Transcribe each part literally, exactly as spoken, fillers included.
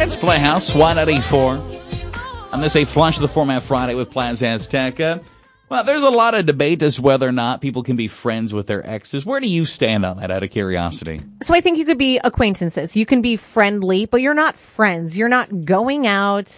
It's Playhouse one eighty-four. On this, a Flush of the Format Friday with Plaza Azteca. Well, there's a lot of debate as to whether or not people can be friends with their exes. Where do you stand on that, out of curiosity? So I think you could be acquaintances. You can be friendly, but you're not friends. You're not going out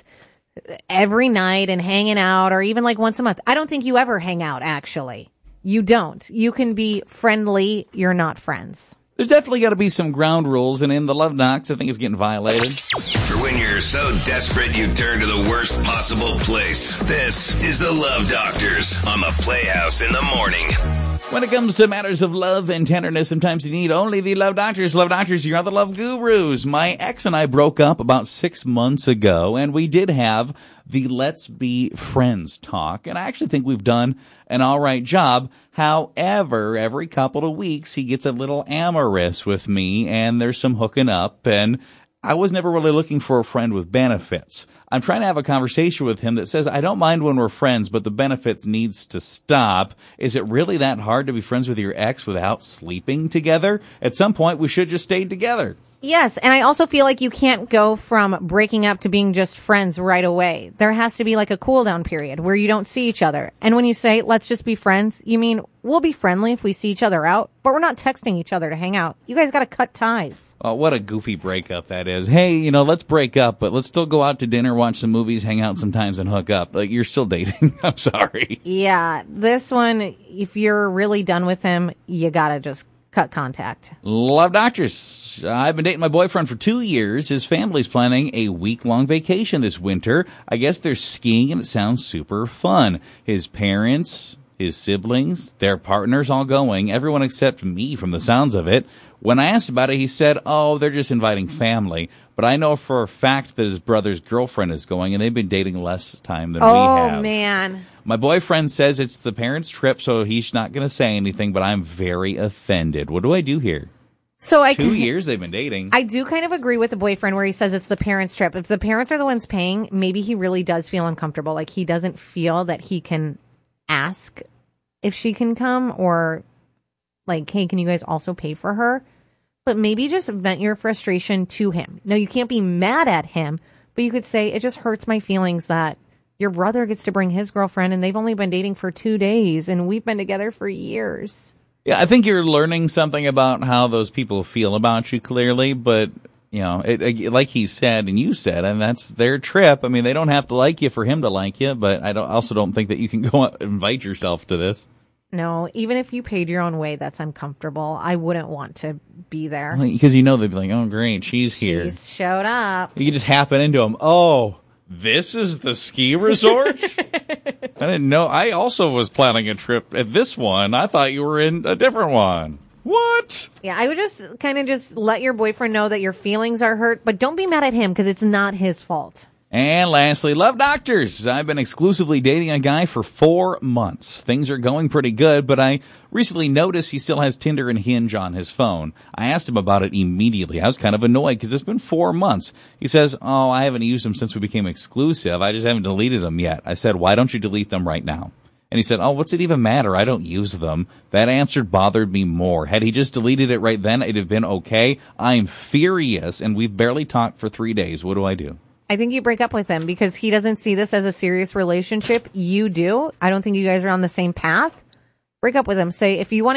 every night and hanging out, or even like once a month. I don't think you ever hang out, actually. You don't. You can be friendly. You're not friends. There's definitely got to be some ground rules, and in the Love Docs, I think it's getting violated. For when you're so desperate you turn to the worst possible place. This is the Love Doctors on the Playhouse in the morning. When it comes to matters of love and tenderness, sometimes you need only the Love Doctors. Love Doctors, you're the love gurus. My ex and I broke up about six months ago, and we did have the Let's Be Friends talk, and I actually think we've done an all right job. However, every couple of weeks, he gets a little amorous with me, and there's some hooking up, and I was never really looking for a friend with benefits. I'm trying to have a conversation with him that says, I don't mind when we're friends, but the benefits needs to stop. Is it really that hard to be friends with your ex without sleeping together? At some point, we should just stay together. Yes, and I also feel like you can't go from breaking up to being just friends right away. There has to be like a cool down period where you don't see each other. And when you say, let's just be friends, you mean we'll be friendly if we see each other out, but we're not texting each other to hang out. You guys got to cut ties. Oh, what a goofy breakup that is. Hey, you know, let's break up, but let's still go out to dinner, watch some movies, hang out sometimes, and hook up. Like, you're still dating. I'm sorry. Yeah, this one, if you're really done with him, you got to just cut contact. Love Doctors. I've been dating my boyfriend for two years. His family's planning a week-long vacation this winter. I guess they're skiing, and it sounds super fun. His parents, his siblings, their partners all going, everyone except me from the sounds of it. When I asked about it, he said, oh, they're just inviting family. But I know for a fact that his brother's girlfriend is going, and they've been dating less time than oh, we have. Oh, man. My boyfriend says it's the parents' trip, so he's not going to say anything, but I'm very offended. What do I do here? So it's I two years they've been dating. I do kind of agree with the boyfriend where he says it's the parents' trip. If the parents are the ones paying, maybe he really does feel uncomfortable. Like he doesn't feel that he can ask if she can come, or like, hey, can you guys also pay for her? But maybe just vent your frustration to him. No, you can't be mad at him, but you could say, it just hurts my feelings that your brother gets to bring his girlfriend and they've only been dating for two days and we've been together for years. Yeah, I think you're learning something about how those people feel about you clearly, but, you know, it, it, like he said and you said, and that's their trip. I mean, they don't have to like you for him to like you, but I don't, also don't think that you can go out and invite yourself to this. No, even if you paid your own way, that's uncomfortable. I wouldn't want to be there. Because you know they'd be like, oh, great, she's here. She's showed up. You could just happen into them. Oh, this is the ski resort? I didn't know. I also was planning a trip at this one. I thought you were in a different one. What? Yeah, I would just kind of just let your boyfriend know that your feelings are hurt, but don't be mad at him because it's not his fault. And lastly, Love Doctors. I've been exclusively dating a guy for four months. Things are going pretty good, but I recently noticed he still has Tinder and Hinge on his phone. I asked him about it immediately. I was kind of annoyed because it's been four months. He says, oh, I haven't used them since we became exclusive. I just haven't deleted them yet. I said, why don't you delete them right now? And he said, oh, what's it even matter? I don't use them. That answer bothered me more. Had he just deleted it right then, it'd have been okay. I'm furious, and we've barely talked for three days. What do I do? I think you break up with him because he doesn't see this as a serious relationship. You do. I don't think you guys are on the same path. Break up with him. Say, if you want